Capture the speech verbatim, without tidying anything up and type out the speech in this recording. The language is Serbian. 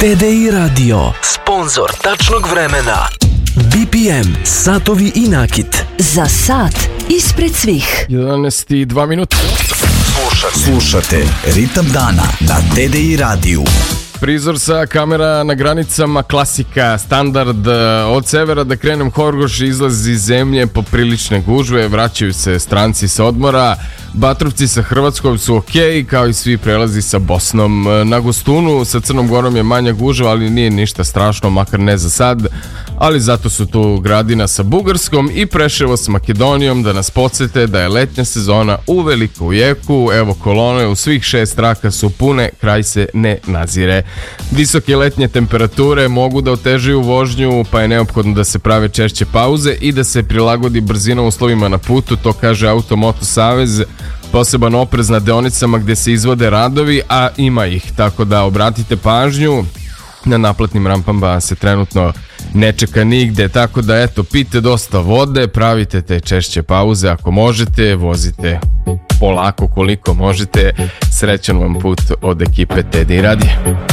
T D I Radio, sponzor tačnog vremena. B P M, satovi i nakit. Za sat ispred svih. jedanaest i dva minuta. Slušate, slušate Ritam dana na T D I radiju. Prizor sa kamera na granicama, klasika, standard. Od severa da krenem, Horgoš izlazi iz zemlje, poprilične gužve, vraćaju se stranci sa odmora. Batrovci sa Hrvatskom su ok, kao i svi prelazi sa Bosnom. Na Gostunu sa Crnom Gorom je manja gužva, ali nije ništa strašno, makar ne za sad. Ali zato su tu Gradina sa Bugarskom i Preševo s Makedonijom da nas podsjete da je letnja sezona uveliko u jeku. Evo, kolone u svih šest traka su pune, kraj se ne nazire. Visoke letnje temperature mogu da otežaju vožnju, pa je neophodno da se prave češće pauze i da se prilagodi brzina uslovima na putu, to kaže Automoto Savez. Poseban oprez na deonicama gdje se izvode radovi, a ima ih, tako da obratite pažnju. Na naplatnim rampama se trenutno ne čeka nigde, tako da eto, pijte dosta vode, pravite te češće pauze ako možete, vozite polako koliko možete. Srećan vam put od ekipe T D I radija.